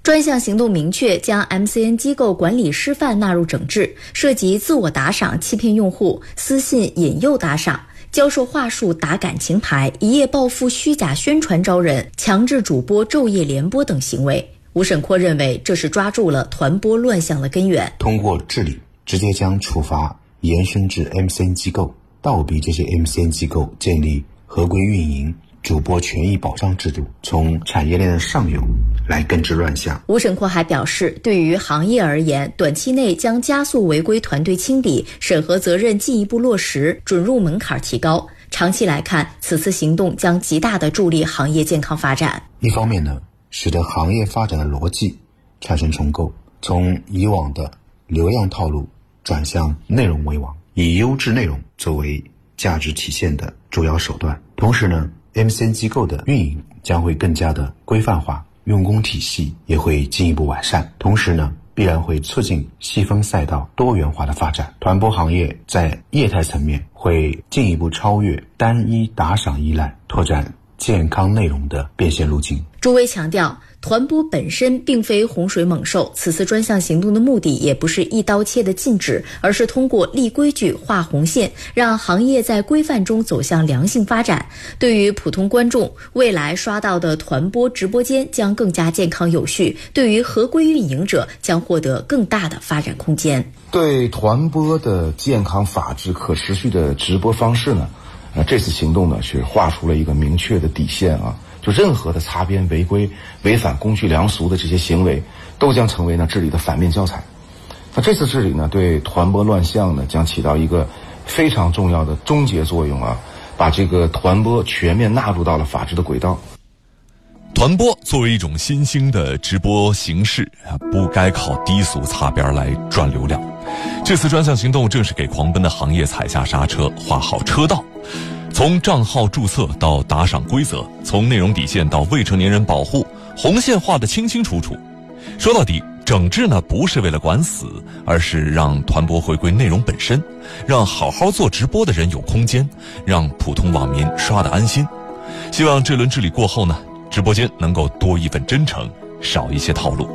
专项行动明确将 MCN 机构管理师范纳入整治，涉及自我打赏欺骗用户、私信引诱打赏、教授话术打感情牌、一夜暴富虚假宣传招人、强制主播昼夜联播等行为。吴审阔认为，这是抓住了团播乱象的根源。 通过治理，直接将处罚延伸至 MCN 机构，倒逼这些 MCN 机构建立合规运营、主播权益保障制度，从产业链的上游来根治乱象。 吴审阔还表示，对于行业而言，短期内将加速违规团队清理，审核责任进一步落实，准入门槛提高。长期来看，此次行动将极大地助力行业健康发展。 一方面呢，使得行业发展的逻辑产生重构，从以往的流量套路转向内容为王，以优质内容作为价值体现的主要手段。同时呢，MCN 机构的运营将会更加的规范化，用工体系也会进一步完善。同时呢，必然会促进细分赛道多元化的发展。团播行业在业态层面会进一步超越单一打赏依赖，拓展健康内容的变现路径。 朱威强调，团播本身并非洪水猛兽，此次专项行动的目的也不是一刀切的禁止，而是通过立规矩、画红线，让行业在规范中走向良性发展。对于普通观众，未来刷到的团播直播间将更加健康有序，对于合规运营者将获得更大的发展空间。 对团播的健康、法治、可持续的直播方式呢，这次行动呢是画出了一个明确的底线啊。就任何的擦边、违规、违反公序良俗的这些行为，都将成为治理的反面教材。那这次治理呢，对团播乱象呢，将起到一个非常重要的终结作用啊，把这个团播全面纳入到了法治的轨道。 团播作为一种新兴的直播形式，不该靠低俗擦边来赚流量。这次专项行动正是给狂奔的行业踩下刹车，画好车道。从账号注册到打赏规则，从内容底线到未成年人保护，红线画得清清楚楚。说到底，整治呢不是为了管死，而是让团播回归内容本身，让好好做直播的人有空间，让普通网民刷得安心。希望这轮治理过后呢，直播间能够多一份真诚，少一些套路。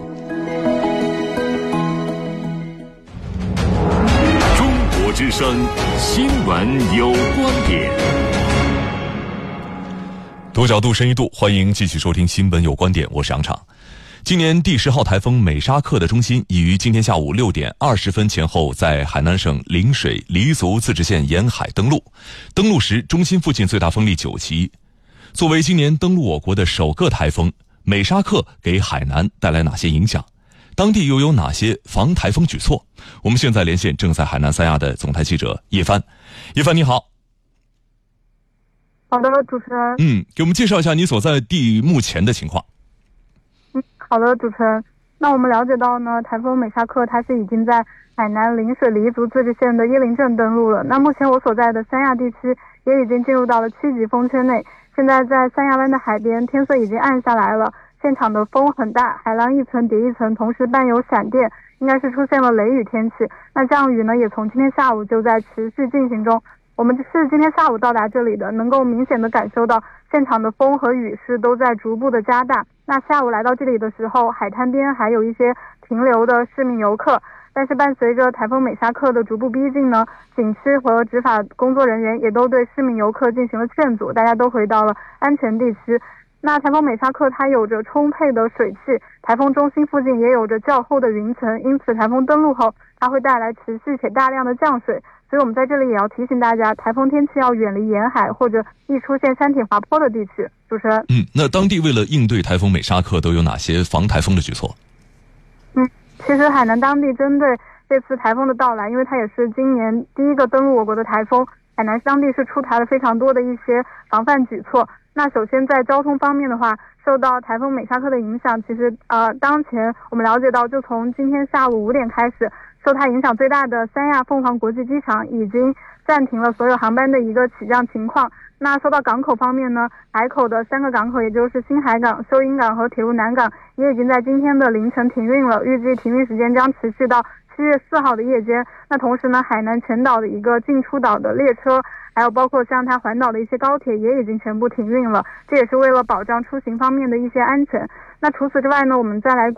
中国之声新闻有观点。 多角度深一度，欢迎继续收听新闻有观点，我是杨昶。今年第10号台风美沙克的中心已于今天下午6点20分前后在海南省陵水黎族自治县沿海登陆。登陆时，中心附近最大风力9级。作为今年登陆我国的首个台风，美沙克给海南带来哪些影响？当地又有哪些防台风举措？我们现在连线正在海南三亚的总台记者叶帆。叶帆你好。 好的，主持人。 给我们介绍一下你所在地目前的情况。 好的，主持人。那我们了解到呢，台风美沙克它是已经在海南陵水黎族自治县的椰林镇登陆了。那目前我所在的三亚地区也已经进入到了7级风圈内。现在在三亚湾的海边，天色已经暗下来了，现场的风很大，海浪一层叠一层，同时伴有闪电，应该是出现了雷雨天气。那降雨呢，也从今天下午就在持续进行中。我们是今天下午到达这里的，能够明显的感受到现场的风和雨势都在逐步的加大。那下午来到这里的时候，海滩边还有一些停留的市民游客，但是伴随着台风美沙克的逐步逼近呢，景区和执法工作人员也都对市民游客进行了劝阻，大家都回到了安全地区。那台风美沙克它有着充沛的水汽，台风中心附近也有着较厚的云层，因此台风登陆后它会带来持续且大量的降水。所以我们在这里也要提醒大家，台风天气要远离沿海或者易出现山体滑坡的地区。主持人。 那当地为了应对台风美沙克都有哪些防台风的举措？ 其实海南当地针对这次台风的到来，因为它也是今年第一个登陆我国的台风，海南当地是出台了非常多的一些防范举措。那首先在交通方面的话，受到台风美沙克的影响，其实当前我们了解到，就从今天下午5点开始，受它影响最大的三亚凤凰国际机场已经暂停了所有航班的一个起降情况。那说到港口方面呢，海口的3个港口，也就是新海港、收银港和铁路南港，也已经在今天的凌晨停运了，预计停运时间将持续到7月4号的夜间。那同时呢，海南全岛的一个进出岛的列车，还有包括像它环岛的一些高铁也已经全部停运了，这也是为了保障出行方面的一些安全。那除此之外呢，我们再来